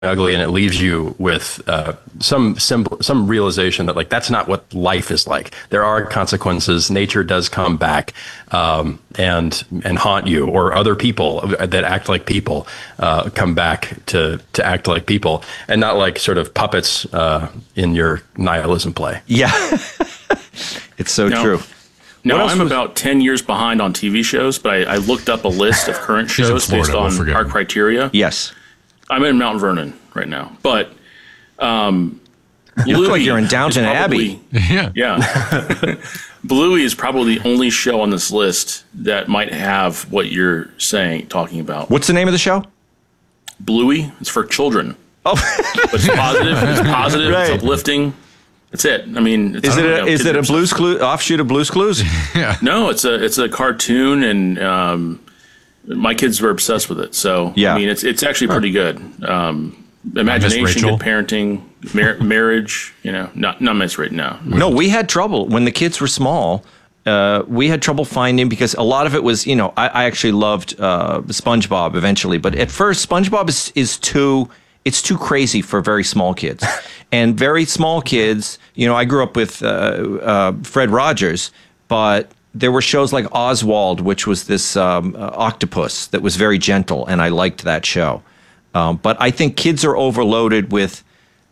ugly, and it leaves you with some realization that like that's not what life is like. There are consequences. Nature does come back and haunt you, or other people that act like people come back to act like people, and not like sort of puppets in your nihilism play. Yeah, it's so true. No, I'm about 10 years behind on TV shows, but I looked up a list of current shows based on our criteria. Yes. I'm in Mount Vernon right now, but you look like you're in Downton Abbey. Yeah. Bluey is probably the only show on this list that might have what you're talking about. What's the name of the show? Bluey. It's for children. Oh, but it's positive. It's positive. Right. It's uplifting. That's it. I mean, is it a Blue's Clues offshoot of Blue's Clues? Yeah. No, it's a cartoon, and my kids were obsessed with it. So yeah. I mean, it's actually pretty good. Imagination, good parenting, marriage. Not Miss right now. No, we had trouble when the kids were small. We had trouble finding, because a lot of it was, I actually loved SpongeBob eventually, but at first SpongeBob is too crazy for very small kids. And very small kids, I grew up with Fred Rogers, but there were shows like Oswald, which was this octopus that was very gentle, and I liked that show. But I think kids are overloaded with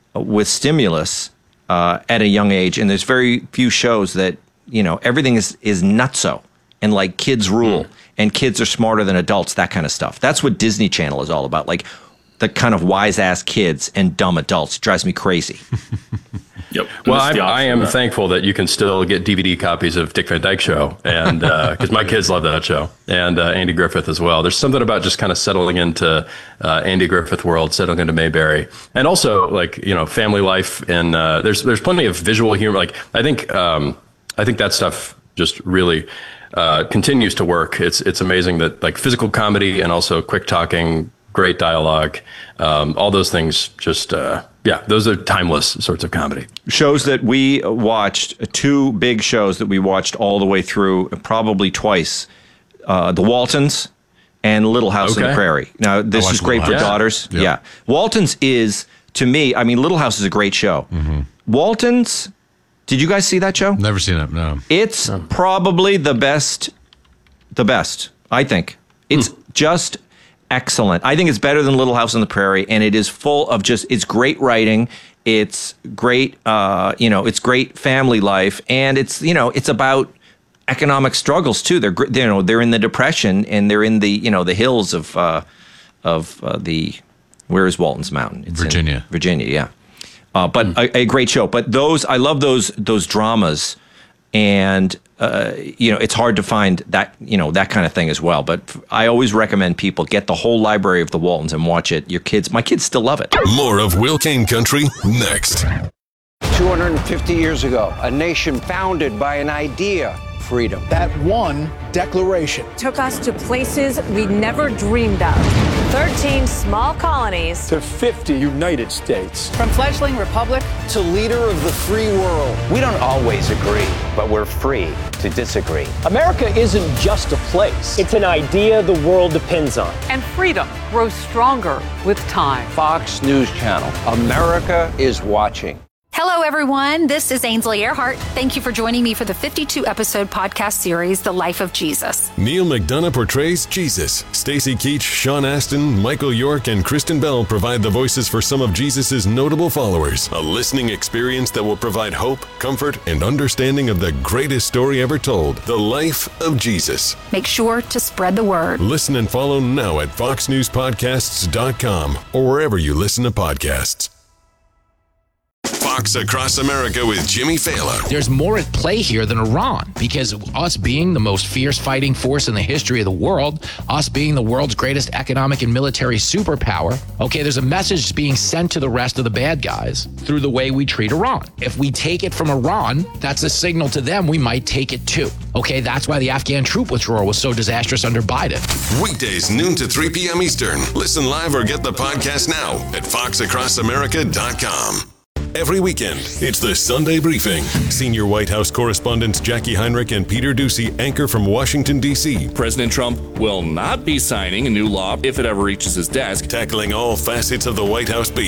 stimulus at a young age, and there's very few shows that, everything is nutso, and like kids rule, and kids are smarter than adults, that kind of stuff. That's what Disney Channel is all about. Like, the kind of wise-ass kids and dumb adults drives me crazy. Yep. Well, I am thankful that you can still get DVD copies of Dick Van Dyke Show, and because my kids love that show, and Andy Griffith as well. There's something about just kind of settling into Andy Griffith world, settling into Mayberry, and also like family life. And there's plenty of visual humor. Like I think that stuff just really continues to work. It's amazing that like physical comedy and also quick talking, great dialogue, all those things just, those are timeless sorts of comedy. Shows that we watched, two big shows that we watched all the way through, probably twice, The Waltons and Little House on the Prairie. Now, this is great for daughters. Yeah. Waltons is, to me, Little House is a great show. Mm-hmm. Waltons, did you guys see that show? Never seen it, no. It's probably the best, I think. It's just excellent. I think it's better than Little House on the Prairie, and it is full of it's great writing. It's great, it's great family life, and it's about economic struggles too. They're in the Depression, and they're in the the hills of where is Walton's Mountain? It's Virginia. Virginia, yeah. But a great show. But I love those dramas. And, it's hard to find that, that kind of thing as well. But I always recommend people get the whole library of the Waltons and watch it. My kids still love it. More of Will Cain Country next. 250 years ago, a nation founded by an idea, freedom. That one declaration took us to places we never dreamed of. 13 small colonies to 50 United States. From fledgling republic to leader of the free world. We don't always agree, but we're free to disagree. America isn't just a place. It's an idea the world depends on. And freedom grows stronger with time. Fox News Channel. America is watching. Hello, everyone. This is Ainsley Earhart. Thank you for joining me for the 52-episode podcast series, The Life of Jesus. Neil McDonough portrays Jesus. Stacy Keach, Sean Astin, Michael York, and Kristen Bell provide the voices for some of Jesus' notable followers. A listening experience that will provide hope, comfort, and understanding of the greatest story ever told, The Life of Jesus. Make sure to spread the word. Listen and follow now at foxnewspodcasts.com or wherever you listen to podcasts. Fox Across America with Jimmy Fallon. There's more at play here than Iran, because us being the most fierce fighting force in the history of the world, us being the world's greatest economic and military superpower, there's a message being sent to the rest of the bad guys through the way we treat Iran. If we take it from Iran, that's a signal to them we might take it too. That's why the Afghan troop withdrawal was so disastrous under Biden. Weekdays, noon to 3 p.m. Eastern. Listen live or get the podcast now at foxacrossamerica.com. Every weekend, it's the Sunday Briefing. Senior White House correspondents Jackie Heinrich and Peter Doocy anchor from Washington, D.C. President Trump will not be signing a new law if it ever reaches his desk. Tackling all facets of the White House beat.